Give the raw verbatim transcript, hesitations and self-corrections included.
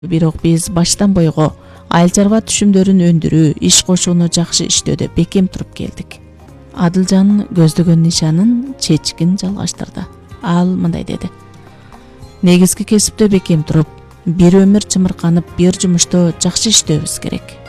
Бирок биз баштан бойго айыл чарба түшүмдөрүн өндүрүү, иш кошууну жакшы иштөөдө бекем туруп келдик. Адылжан көздөгөн нишанын чечкин жалгаштырды. Ал мындай деди: негизги кесипте бекем туруп, бир өмүр чымырканып, бир жумушто жакшы иштөөбүз керек.